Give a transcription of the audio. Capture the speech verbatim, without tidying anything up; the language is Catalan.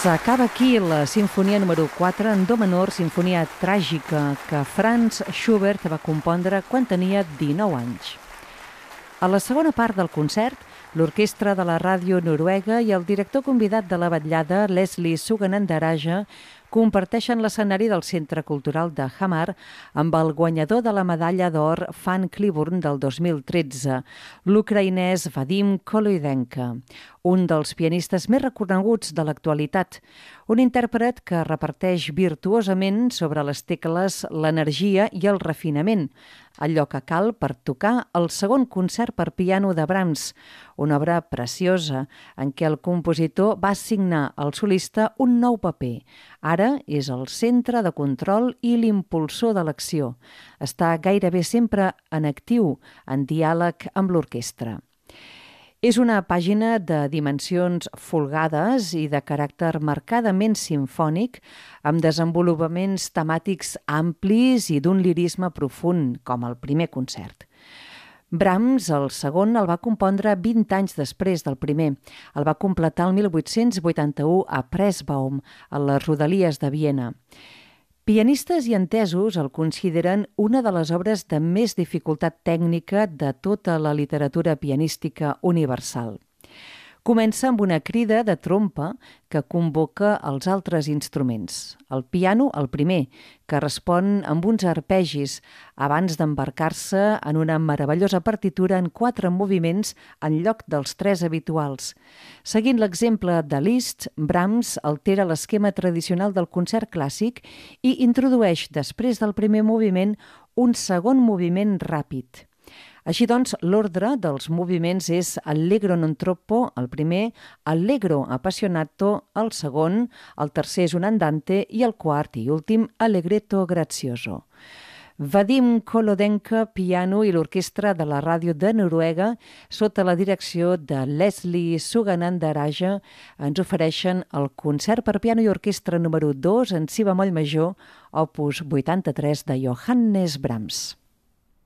S'acaba aquí la sinfonia número quatre en do menor, sinfonia tràgica que Franz Schubert va compondre quan tenia dinou anys. A la segona part del concert, l'orquestra de la ràdio noruega i el director convidat de la vetllada, Leslie Suganandaraja, comparteixen l'escenari del Centre Cultural de Hamar amb el guanyador de la medalla d'or Fan Cliburn del dos mil tretze, l'ucraïnès Vadim Koloidenko, un dels pianistes més reconeguts de l'actualitat, un intèrpret que reparteix virtuosament sobre les tecles l'energia i el refinament, allò que cal per tocar el segon concert per piano de Brahms, una obra preciosa en què el compositor va assignar al solista un nou paper. Ara és el centre de control i l'impulsor de l'acció. Està gairebé sempre en actiu, en diàleg amb l'orquestra. És una pàgina de dimensions folgades i de caràcter marcadament simfònic, amb desenvolupaments temàtics amplis i d'un lirisme profund, com el primer concert. Brahms, el segon, el va compondre vint anys després del primer. El va completar el mil vuit-cents vuitanta-u a Pressbaum, a les rodalies de Viena. Pianistes i entesos el consideren una de les obres de més dificultat tècnica de tota la literatura pianística universal. Comença amb una crida de trompa que convoca els altres instruments. El piano, el primer, que respon amb uns arpegis abans d'embarcar-se en una meravellosa partitura en quatre moviments en lloc dels tres habituals. Seguint l'exemple de Liszt, Brahms altera l'esquema tradicional del concert clàssic i introdueix, després del primer moviment, un segon moviment ràpid. Així doncs, l'ordre dels moviments és allegro non troppo, el primer, allegro appassionato, el segon, el tercer és un andante i el quart i últim, allegretto grazioso. Vadim Koloidenko, piano, i l'orquestra de la ràdio de Noruega, sota la direcció de Leslie Suganandaraja, ens ofereixen el concert per piano i orquestra número dos en si bemoll major, opus vuitanta-tres de Johannes Brahms.